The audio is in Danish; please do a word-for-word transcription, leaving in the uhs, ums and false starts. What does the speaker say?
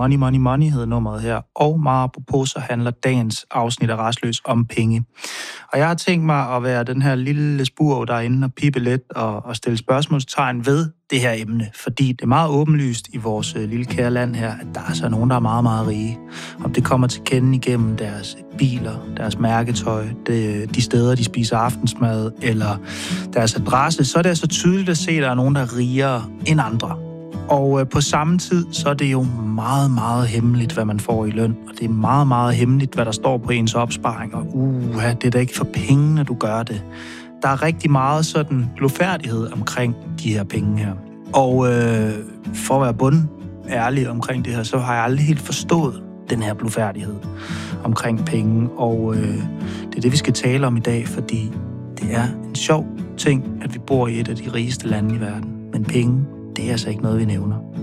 Money, Money, Money hedder nummeret her. Og meget apropos, så handler dagens afsnit af Rastløs om penge. Og jeg har tænkt mig at være den her lille spurv derinde og pippe lidt og, og stille spørgsmålstegn ved det her emne. Fordi det er meget åbenlyst i vores øh, lille kære land her, at der er så nogen, der er meget, meget rige. Om det kommer til kende igennem deres biler, deres mærketøj, det, de steder, de spiser aftensmad, eller deres adresse, så er det altså tydeligt at se, at der er nogen, der er rigere end andre. Og øh, på samme tid, så er det jo meget, meget hemmeligt, hvad man får i løn. Og det er meget, meget hemmeligt, hvad der står på ens opsparing. Og uh, det er da ikke for penge, når du gør det. Der er rigtig meget sådan blufærdighed omkring de her penge her. Og øh, for at være bunden ærlig omkring det her, så har jeg aldrig helt forstået den her blufærdighed omkring penge. Og øh, det er det, vi skal tale om i dag, fordi det er en sjov ting, at vi bor i et af de rigeste lande i verden. Men penge, det er altså ikke noget, vi nævner.